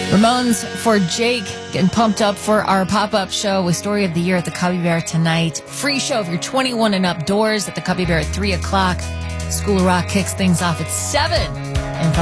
Ramones for Jake, getting pumped up for our pop-up show with Story of the Year at the Cubby Bear tonight. Free show if you're 21 and up, doors at the Cubby Bear at 3 o'clock. School of Rock kicks things off at 7.